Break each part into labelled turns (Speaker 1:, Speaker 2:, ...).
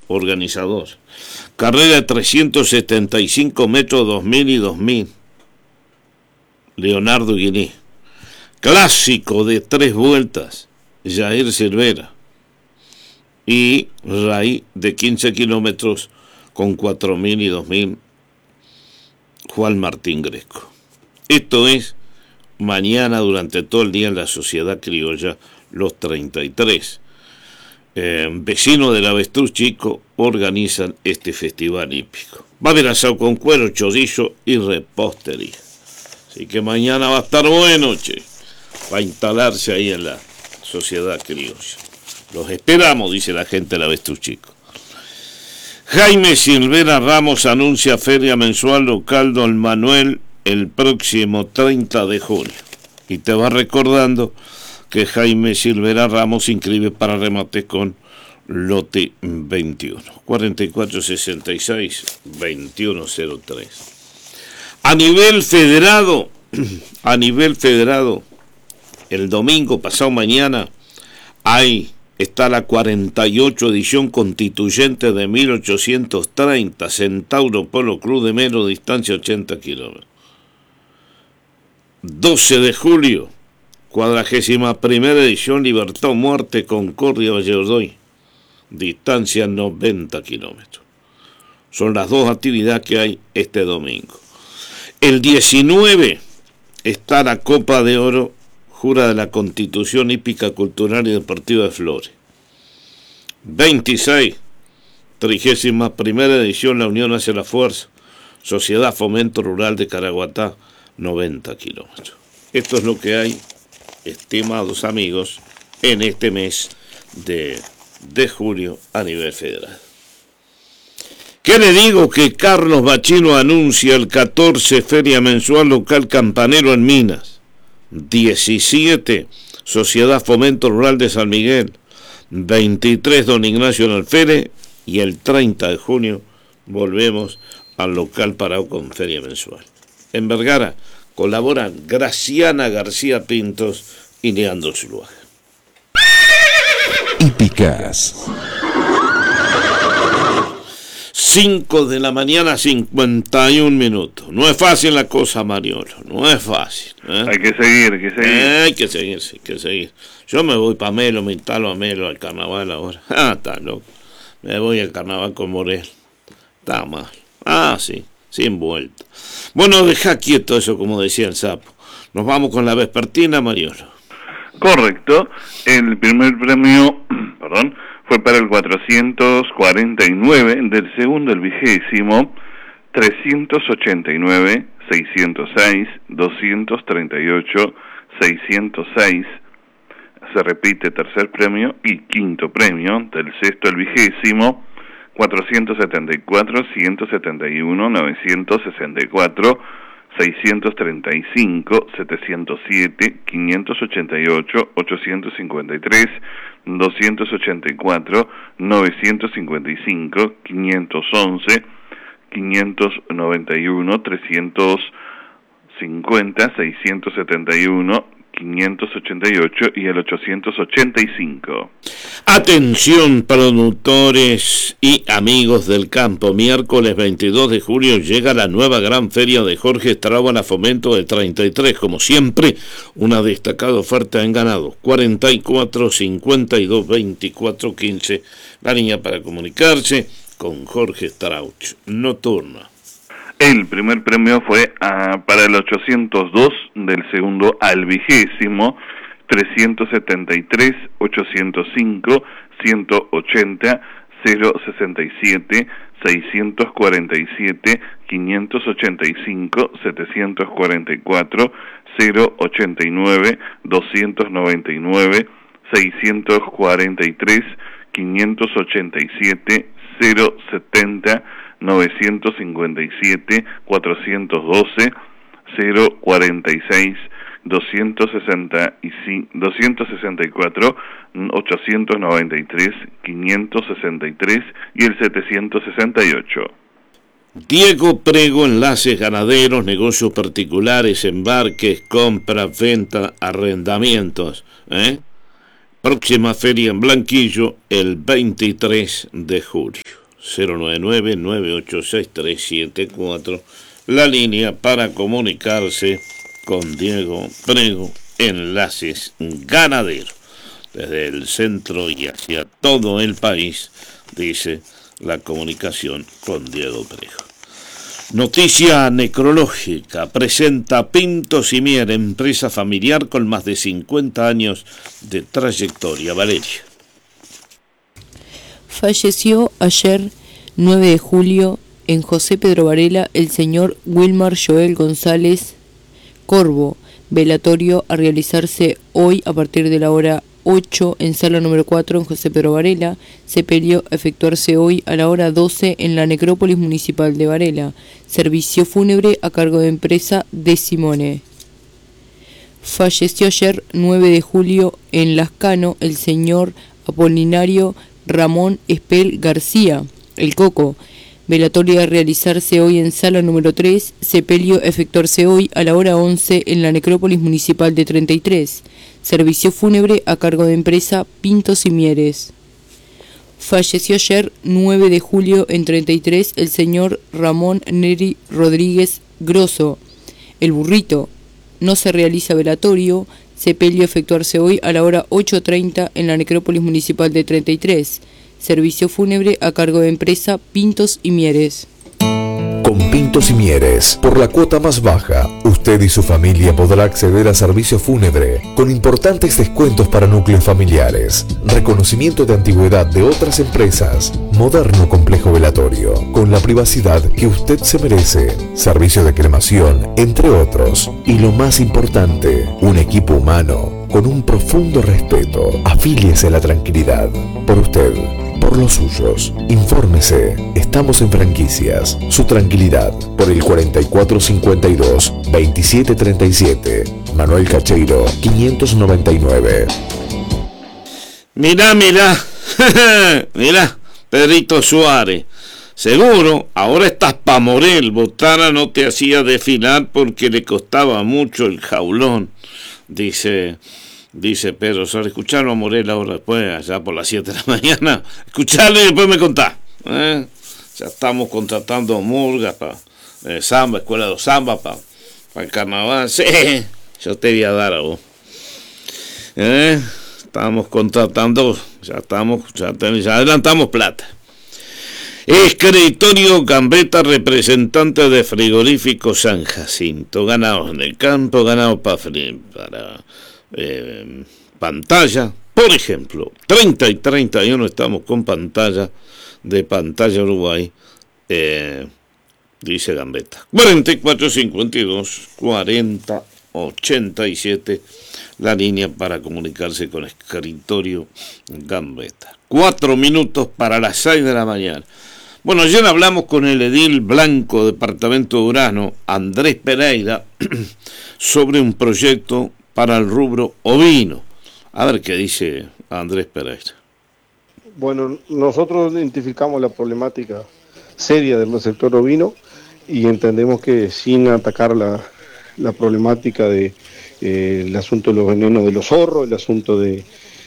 Speaker 1: organizador. Carrera de 375 metros, 2000 y 2000. Leonardo Guiné. Clásico de 3 vueltas, Jair Silvera. Y RAI de 15 kilómetros con 4000 y 2000, Juan Martín Greco. Esto es mañana durante todo el día en la Sociedad Criolla Los 33. Vecinos del Avestruz Chico organizan este festival hípico. Va a haber asado con cuero, chorizo y repostería. Así que mañana va a estar bueno, che. Va a instalarse ahí en la Sociedad Criolla. Los esperamos, dice la gente del Avestruz Chico. Jaime Silvera Ramos anuncia feria mensual local Don Manuel el próximo 30 de junio. Y te va recordando que Jaime Silvera Ramos inscribe para remate con lote 21. 4466-2103. A nivel federado, el domingo pasado mañana, está la 48 edición constituyente de 1830, Centauro Polo Club de Mero, distancia 80 kilómetros. 12 de julio, 41ª edición Libertad o Muerte, Concordia Valladolid, distancia 90 kilómetros. Son las dos actividades que hay este domingo. El 19 está la Copa de Oro, Jura de la Constitución Hípica Cultural y Deportiva de Flores. 26, 31ª edición La Unión hacia la Fuerza, Sociedad Fomento Rural de Caraguatá, 90 kilómetros. Esto es lo que hay, estimados amigos, en este mes de julio a nivel federal. ¿Qué le digo? Que Carlos Bachino anuncia el 14 Feria Mensual Local Campanero en Minas. 17, Sociedad Fomento Rural de San Miguel. 23, Don Ignacio en Alférez. Y el 30 de junio volvemos al local Parao con Feria Mensual. En Vergara colaboran Graciana García Pintos y Leandro Zuluaga.
Speaker 2: Hípicas.
Speaker 1: 5 de la mañana, 51 minutos. No es fácil la cosa, Mariolo. No es fácil.
Speaker 3: Hay que seguir,
Speaker 1: Hay que seguir, sí, hay que seguir. Yo me voy para Melo, me instalo a Melo al carnaval ahora. Está loco. Me voy al carnaval con Morel. Está mal. Sí, sin vuelta. Bueno, deja quieto eso, como decía el sapo. Nos vamos con la vespertina, Mariolo.
Speaker 3: Correcto. El primer premio, fue para el 449 del segundo el 20º, 389, 606, 238, 606. Se repite tercer premio y quinto premio del sexto el 20º, 474, 171, 964, 635, 707, 588, 853, 284, 955, 511, 591, 350, 671, 588 y el 885.
Speaker 1: Atención, productores y amigos del campo. Miércoles 22 de julio llega la nueva gran feria de Jorge Estrabón a fomento del 33. Como siempre, una destacada oferta en ganado. 44 52 24 15. La línea para comunicarse con Jorge Strauch. Nocturna.
Speaker 3: El primer premio fue para el 802 del segundo al 20º, 373, 805, 180, 067, 647, 585, 744, 089, 299, 643, 587, 070, 957, 412, 046, 264, 893, 563 y el 768.
Speaker 1: Diego Prego, enlaces ganaderos, negocios particulares, embarques, compra, venta, arrendamientos. Próxima feria en Blanquillo el 23 de julio. 099-986-374, la línea para comunicarse con Diego Prego, Enlaces Ganaderos. Desde el centro y hacia todo el país, dice la comunicación con Diego Prego. Noticia necrológica, presenta Pintos y Mier, empresa familiar con más de 50 años de trayectoria. Valeria.
Speaker 2: Falleció ayer, 9 de julio, en José Pedro Varela, el señor Wilmar Joel González Corvo. Velatorio a realizarse hoy a partir de la hora 8 en sala número 4 en José Pedro Varela. Sepelio a efectuarse hoy a la hora 12 en la necrópolis municipal de Varela. Servicio fúnebre a cargo de empresa de Simone. Falleció ayer, 9 de julio, en Lascano, el señor Apolinario Ramón Espel García, el Coco. Velatorio a realizarse hoy en sala número 3, sepelio a efectuarse hoy a la hora 11 en la necrópolis municipal de 33. Servicio fúnebre a cargo de empresa Pintos y Mieres. Falleció ayer, 9 de julio, en 33, el señor Ramón Neri Rodríguez Grosso, el Burrito. No se realiza velatorio, sepelio a efectuarse hoy a la hora 8:30 en la necrópolis municipal de 33. Servicio fúnebre a cargo de empresa Pintos y Mieres.
Speaker 4: Con Pintos y Mieres, por la cuota más baja, usted y su familia podrá acceder a servicio fúnebre con importantes descuentos para núcleos familiares, reconocimiento de antigüedad de otras empresas, moderno complejo velatorio, con la privacidad que usted se merece, servicio de cremación, entre otros. Y lo más importante, un equipo humano con un profundo respeto. Afíliese a la tranquilidad. Por usted, por los suyos. Infórmese. Estamos en franquicias. Su tranquilidad. Por el 4452-2737. Manuel Cacheiro, 599.
Speaker 1: Mirá, mirá, Pedrito Suárez. Seguro, ahora estás pa' morir. Botana no te hacía desfilar porque le costaba mucho el jaulón. Dice Pedro Suárez. Escucharlo a Morel ahora después, allá por las 7 de la mañana. Escucharlo y después me contás. Ya estamos contratando murgas para samba, escuela de samba, para el carnaval. Sí, yo te voy a dar a vos. Estamos contratando, ya adelantamos plata. Escritorio Gambetta, representante de Frigorífico San Jacinto. Ganados en el campo, ganados para pantalla. Por ejemplo, 30 y 31 estamos con pantalla de Pantalla Uruguay. Dice Gambetta. 4452-4087. La línea para comunicarse con Escritorio Gambetta. 4 minutos para las 6 de la mañana. Bueno, ayer hablamos con el edil Blanco, departamento de Urano, Andrés Pereira, sobre un proyecto para el rubro ovino. A ver qué dice Andrés Pereira.
Speaker 5: Bueno, nosotros identificamos la problemática seria del sector ovino y entendemos que sin atacar la problemática de el asunto de los venenos de los zorros, el asunto de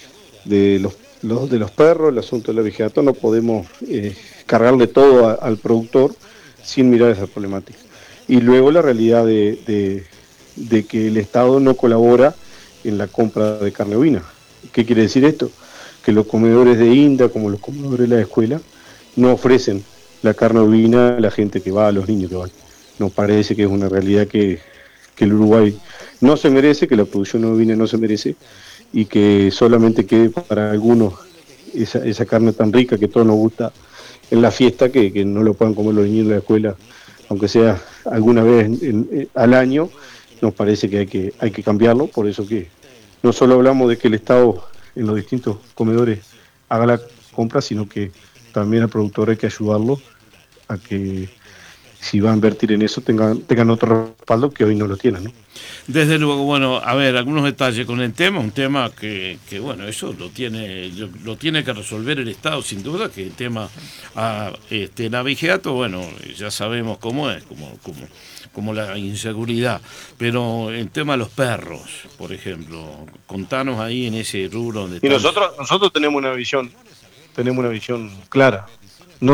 Speaker 5: los perros, el asunto de la vegetación, no podemos cargarle todo al productor sin mirar esa problemática. Y luego la realidad de que el Estado no colabora en la compra de carne ovina. ¿Qué quiere decir esto? Que los comedores de INDA, como los comedores de la escuela, no ofrecen la carne ovina a la gente que va, a los niños que van. Nos parece que es una realidad que el Uruguay no se merece, que la producción ovina no se merece, y que solamente quede para algunos esa carne tan rica que a todos nos gusta en la fiesta, que no lo puedan comer los niños de la escuela, aunque sea alguna vez al año. Nos parece que hay que cambiarlo. Por eso que no solo hablamos de que el Estado en los distintos comedores haga la compra, sino que también al productor hay que ayudarlo a que si va a invertir en eso, tengan otro respaldo que hoy no lo tienen, ¿no?
Speaker 1: Desde luego, bueno, a ver, algunos detalles con el tema, un tema que bueno, eso lo tiene que resolver el Estado, sin duda, que el tema navigiato, bueno, ya sabemos cómo es, como la inseguridad, pero el tema de los perros, por ejemplo, contanos ahí en ese rubro donde
Speaker 5: y nosotros tenemos una visión clara.